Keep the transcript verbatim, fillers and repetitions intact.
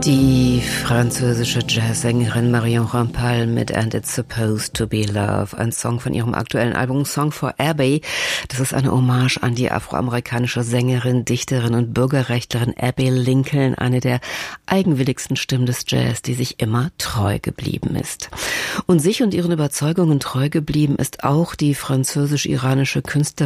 Die französische Jazzsängerin Marion Rampal mit And It's Supposed to Be Love, ein Song von ihrem aktuellen Album Song for Abby. Das ist eine Hommage an die afroamerikanische Sängerin, Dichterin und Bürgerrechtlerin Abby Lincoln, eine der eigenwilligsten Stimmen des Jazz, die sich immer treu geblieben ist. Und sich und ihren Überzeugungen treu geblieben ist auch die französisch-iranische Künstlerin